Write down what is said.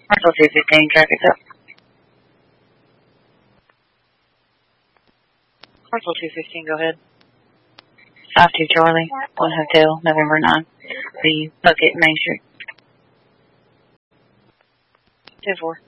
Marshall 215, traffic's up. Marshall 215, go ahead. 52 Charlie, 1 Hotel, November 9. The Bucket, Main Street. 2-4.